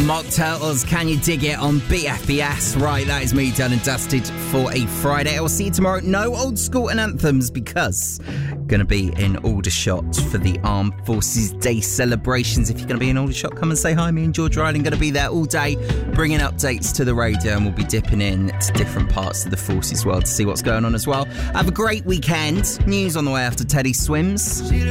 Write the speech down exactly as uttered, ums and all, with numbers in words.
Mock Turtles, Can You Dig It on B F B S? Right, that is me done and dusted for a Friday. I will see you tomorrow. No old school and anthems because going to be in Aldershot for the Armed Forces Day celebrations. If you're going to be in Aldershot, come and say hi. Me and George Ryland going to be there all day, bringing updates to the radio, and we'll be dipping in to different parts of the Forces world to see what's going on as well. Have a great weekend. News on the way after Teddy Swims.